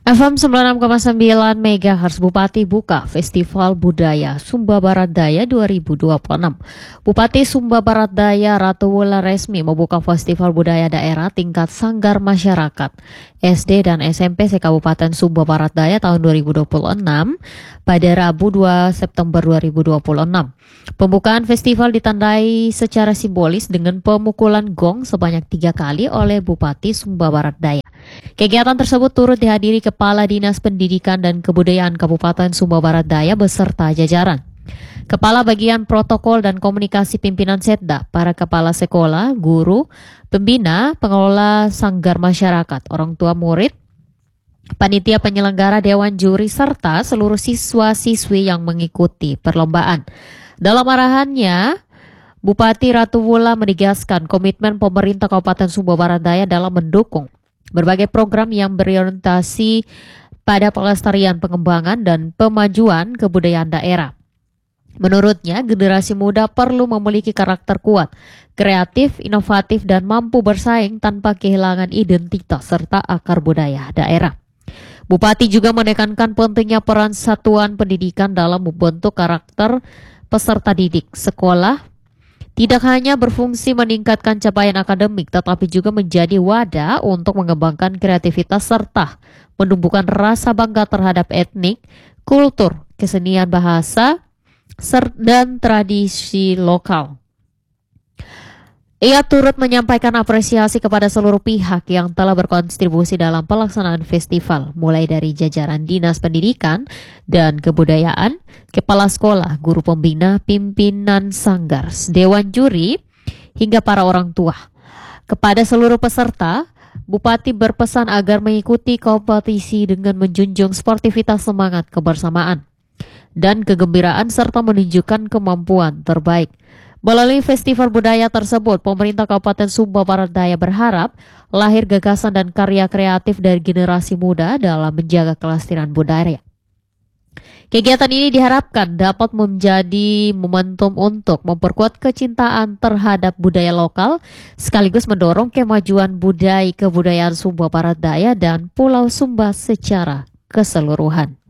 FM 96,9 MHz Bupati buka Festival Budaya Sumba Barat Daya 2026. Bupati Sumba Barat Daya Ratu Wulan resmi membuka Festival Budaya Daerah tingkat Sanggar Masyarakat SD dan SMP se-Kabupaten Sumba Barat Daya tahun 2026 pada Rabu 2 September 2026. Pembukaan festival ditandai secara simbolis dengan pemukulan gong sebanyak 3 kali oleh Bupati Sumba Barat Daya. Kegiatan tersebut turut dihadiri Kepala Dinas Pendidikan dan Kebudayaan Kabupaten Sumba Barat Daya beserta jajaran. Kepala Bagian Protokol dan Komunikasi Pimpinan Setda, para kepala sekolah, guru, pembina, pengelola sanggar masyarakat, orang tua murid, panitia penyelenggara, dewan juri, serta seluruh siswa-siswi yang mengikuti perlombaan. Dalam arahannya, Bupati Ratu Wulan menegaskan komitmen pemerintah Kabupaten Sumba Barat Daya dalam mendukung berbagai program yang berorientasi pada pelestarian, pengembangan, dan pemajuan kebudayaan daerah. Menurutnya, generasi muda perlu memiliki karakter kuat, kreatif, inovatif, dan mampu bersaing tanpa kehilangan identitas serta akar budaya daerah. Bupati juga menekankan pentingnya peran satuan pendidikan dalam membentuk karakter peserta didik. Sekolah tidak hanya berfungsi meningkatkan capaian akademik, tetapi juga menjadi wadah untuk mengembangkan kreativitas serta menumbuhkan rasa bangga terhadap etnik, kultur, kesenian bahasa, dan tradisi lokal. Ia turut menyampaikan apresiasi kepada seluruh pihak yang telah berkontribusi dalam pelaksanaan festival, mulai dari jajaran Dinas Pendidikan dan Kebudayaan, kepala sekolah, guru pembina, pimpinan sanggar, dewan juri, hingga para orang tua. Kepada seluruh peserta, Bupati berpesan agar mengikuti kompetisi dengan menjunjung sportivitas, semangat kebersamaan, dan kegembiraan serta menunjukkan kemampuan terbaik. Melalui festival budaya tersebut, pemerintah Kabupaten Sumba Barat Daya berharap lahir gagasan dan karya kreatif dari generasi muda dalam menjaga kelestarian budaya. Kegiatan ini diharapkan dapat menjadi momentum untuk memperkuat kecintaan terhadap budaya lokal, sekaligus mendorong kemajuan budaya kebudayaan Sumba Barat Daya dan Pulau Sumba secara keseluruhan.